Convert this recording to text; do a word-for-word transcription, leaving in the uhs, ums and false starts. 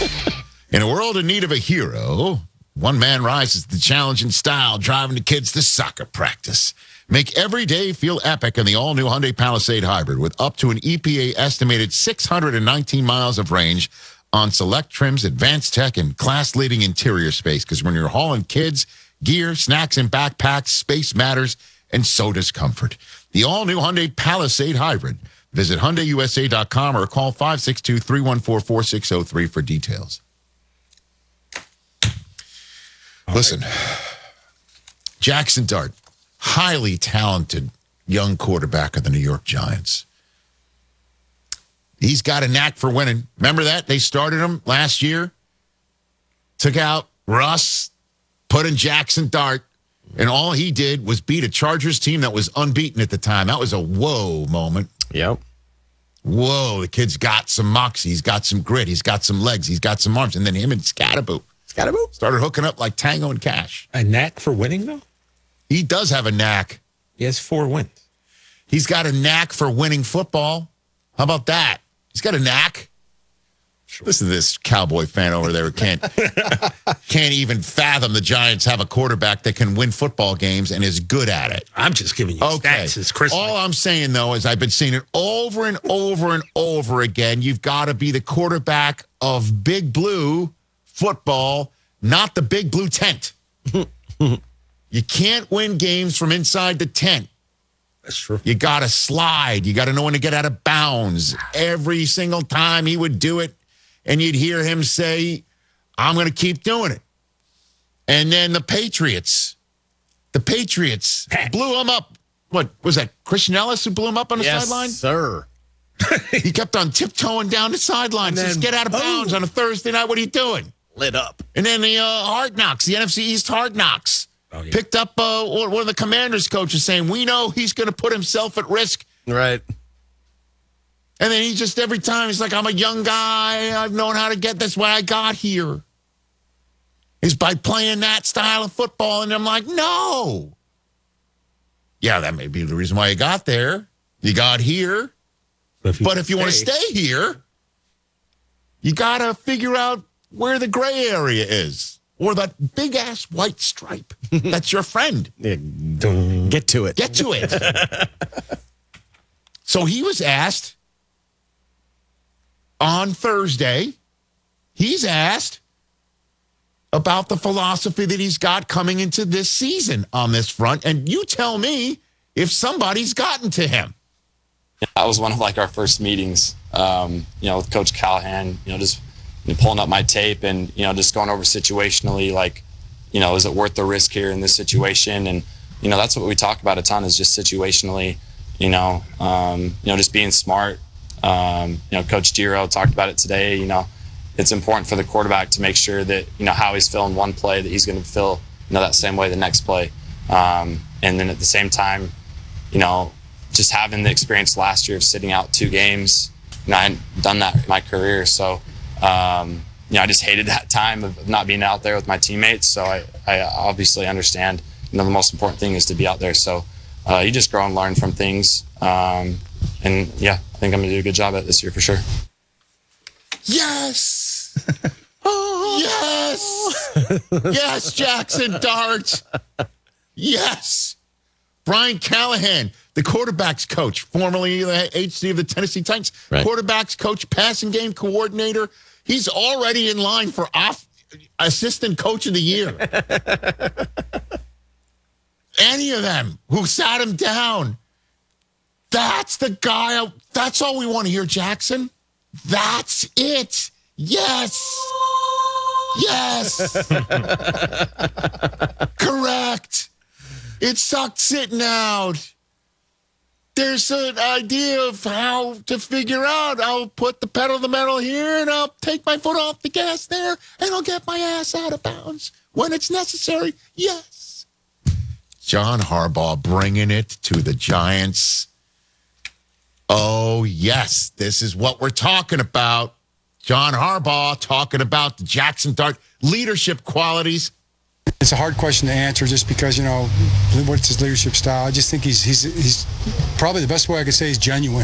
In a world in need of a hero, one man rises to the challenge in style, driving the kids to soccer practice. Make every day feel epic in the all-new Hyundai Palisade Hybrid with up to an E P A-estimated six hundred nineteen miles of range on select trims, advanced tech, and class-leading interior space. Because when you're hauling kids, gear, snacks, and backpacks, space matters, and so does comfort. The all-new Hyundai Palisade Hybrid. Visit Hyundai U S A dot com or call five six two, three one four, four six zero three for details. Listen, Jackson Dart, highly talented young quarterback of the New York Giants. He's got a knack for winning. Remember that? They started him last year, took out Russ, put in Jackson Dart, and all he did was beat a Chargers team that was unbeaten at the time. That was a whoa moment. Yep. Whoa, the kid's got some moxie. He's got some grit. He's got some legs. He's got some arms. And then him and Scatterboo. Scatterboo? Started hooking up like Tango and Cash. A knack for winning, though? He does have a knack. He has four wins. He's got a knack for winning football. How about that? He's got a knack. Sure. Listen to this Cowboy fan over there who can't, can't even fathom the Giants have a quarterback that can win football games and is good at it. I'm just giving you okay. stats. It's Christmas. All I'm saying, though, is I've been saying it over and over and over again. You've got to be the quarterback of Big Blue football, not the Big Blue tent. You can't win games from inside the tent. That's true. You got to slide. You got to know when to get out of bounds. Every single time he would do it, and you'd hear him say, I'm going to keep doing it. And then the Patriots, the Patriots blew him up. What, was that Christian Ellis who blew him up on the yes, sideline? sir. He kept on tiptoeing down the sideline. Says, get out of bounds on a Thursday night. What are you doing? Lit up. And then the uh, Hard Knocks, the N F C East Hard Knocks, oh, yeah. picked up uh, one of the Commanders' coaches saying, we know he's going to put himself at risk. Right. And then he just, every time, he's like, I'm a young guy. I've known how to get this way I got here. Is by playing that style of football. And I'm like, no. Yeah, that may be the reason why you got there. You got here. But if you, but if you want to stay here, you got to figure out where the gray area is. Or that big-ass white stripe. That's your friend. Yeah, get to it. Get to it. So he was asked on Thursday, he's asked about the philosophy that he's got coming into this season on this front. And you tell me if somebody's gotten to him. That was one of like our first meetings, um, you know, with Coach Callahan, you know, just you know, pulling up my tape and, you know, just going over situationally, like, you know, is it worth the risk here in this situation? And, you know, that's what we talk about a ton is just situationally, you know, um, you know, just being smart. Um, you know, Coach Giro talked about it today. You know, it's important for the quarterback to make sure that, you know, how he's feeling one play, that he's going to feel, you know, that same way the next play. Um, and then at the same time, you know, just having the experience last year of sitting out two games, you know, I hadn't done that in my career. So, um, you know, I just hated that time of not being out there with my teammates. So I, I obviously understand, you know, the most important thing is to be out there. So uh, you just grow and learn from things. Um, and yeah, I think I'm going to do a good job at it this year for sure. Yes. Oh, yes. Yes, Jackson Dart. Yes. Brian Callahan, the quarterback's coach, formerly the H C of the Tennessee Titans, right. Quarterback's coach, passing game coordinator. He's already in line for off assistant coach of the year. Any of them who sat him down. That's the guy. That's all we want to hear, Jackson. That's it. Yes. Yes. Correct. It sucked sitting out. There's an idea of how to figure out. I'll put the pedal to the metal here, and I'll take my foot off the gas there, and I'll get my ass out of bounds when it's necessary. Yes. John Harbaugh bringing it to the Giants. Oh, yes. This is what we're talking about. John Harbaugh talking about the Jackson Dart leadership qualities. It's a hard question to answer just because, you know, what's his leadership style? I just think he's he's he's probably the best way I could say he's genuine.